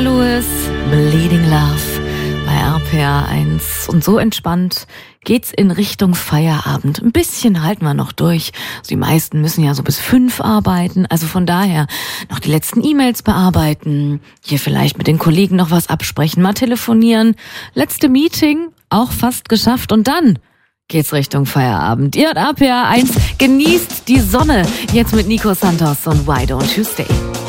Lewis, Bleeding Love bei RPR 1. Und so entspannt geht's in Richtung Feierabend. Ein bisschen halten wir noch durch. Also die meisten müssen ja so bis 5 arbeiten. Also von daher noch die letzten E-Mails bearbeiten. Hier vielleicht mit den Kollegen noch was absprechen, mal telefonieren. Letzte Meeting, auch fast geschafft. Und dann geht's Richtung Feierabend. Ihr hört RPR 1, genießt die Sonne. Jetzt mit Nico Santos und Why Don't You Stay?